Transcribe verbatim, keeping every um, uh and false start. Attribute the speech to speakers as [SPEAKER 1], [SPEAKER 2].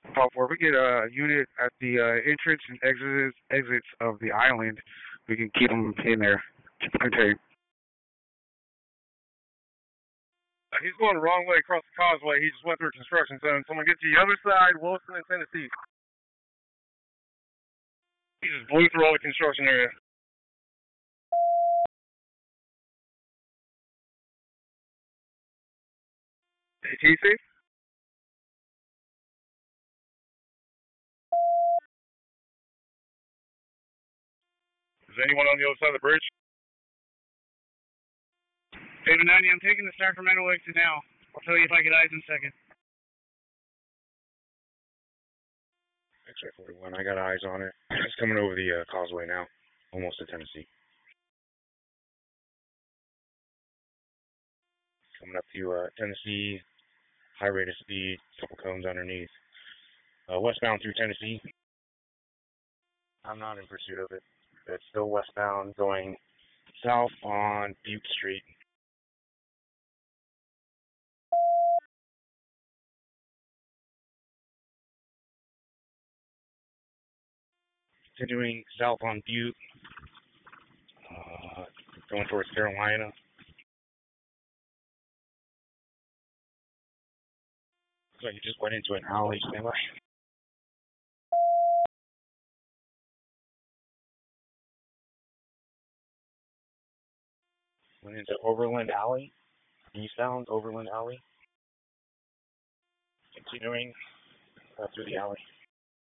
[SPEAKER 1] Call for. We get a unit at the uh, entrance and exits exits of the island. We can keep them in there. Keep them contained. Uh, He's going the wrong way across the causeway. He just went through a construction zone. Someone get to the other side, Wilson and Tennessee. He just blew through all the construction area. A T C? Is anyone on the other side of the bridge? David ninety, I'm taking the Sacramento exit now. I'll tell you if I get eyes in a second. X-ray forty-one, I got eyes on it. It's coming over the uh, causeway now, almost to Tennessee. Coming up to uh, Tennessee, high rate of speed, couple cones underneath. Uh, westbound through Tennessee. I'm not in pursuit of it. It's still westbound, going south on Butte Street. Continuing south on Butte, uh, going towards Carolina. Looks like you just went into an alley. Stand by. Went into Overland Alley, eastbound Overland Alley. Continuing uh, through the alley.